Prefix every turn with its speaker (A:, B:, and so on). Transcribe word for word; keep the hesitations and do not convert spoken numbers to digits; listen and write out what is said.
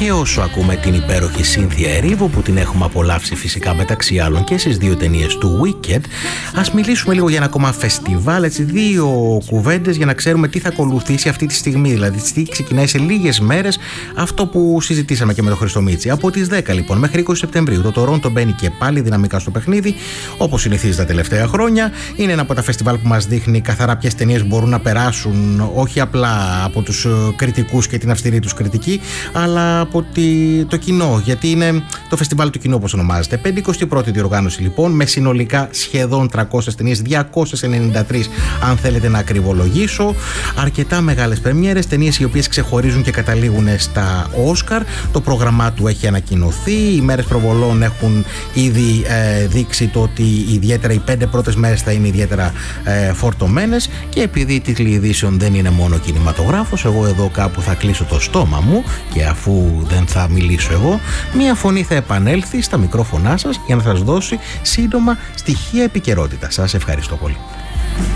A: Και όσο ακούμε την υπέροχη Σίνθια Ερίβου, που την έχουμε απολαύσει φυσικά μεταξύ άλλων και στις δύο ταινίες του Wicked, ας μιλήσουμε λίγο για ένα ακόμα φεστιβάλ, έτσι, δύο κουβέντες για να ξέρουμε τι θα ακολουθήσει αυτή τη στιγμή. Δηλαδή, τι ξεκινάει σε λίγες μέρες αυτό που συζητήσαμε και με τον Χρήστο Μίτσι. Από τις δέκα λοιπόν μέχρι είκοσι Σεπτεμβρίου, το Τορόντο μπαίνει και πάλι δυναμικά στο παιχνίδι, όπως συνηθίζει τα τελευταία χρόνια. Είναι ένα από τα φεστιβάλ που μας δείχνει καθαρά ποιες ταινίες μπορούν να περάσουν, όχι απλά από τους κριτικούς και την αυστηρή τους κριτική, αλλά από το κοινό, γιατί είναι το φεστιβάλ του κοινού, όπως ονομάζεται. πεντηκοστή πρώτη διοργάνωση λοιπόν, με συνολικά σχεδόν τριακόσιες ταινίες, διακόσιες ενενήντα τρεις αν θέλετε να ακριβολογήσω. Αρκετά μεγάλες πρεμιέρες, ταινίες οι οποίες ξεχωρίζουν και καταλήγουν στα Όσκαρ. Το πρόγραμμά του έχει ανακοινωθεί, οι μέρες προβολών έχουν ήδη ε, δείξει το ότι ιδιαίτερα οι πέντε πρώτες μέρες θα είναι ιδιαίτερα ε, φορτωμένες, και επειδή οι τίτλοι ειδήσεων δεν είναι μόνο κινηματογράφος, εγώ εδώ κάπου θα κλείσω το στόμα μου, και αφού δεν θα μιλήσω εγώ, μία φωνή θα επανέλθει στα μικρόφωνά σας για να σας δώσει σύντομα στοιχεία επικαιρότητα. Σας ευχαριστώ πολύ.